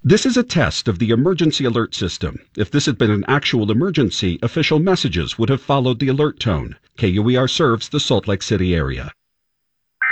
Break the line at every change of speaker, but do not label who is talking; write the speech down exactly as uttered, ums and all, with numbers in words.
This is a test of the emergency alert system. If this had been an actual emergency, official messages would have followed the alert tone. K U E R serves the Salt Lake City area.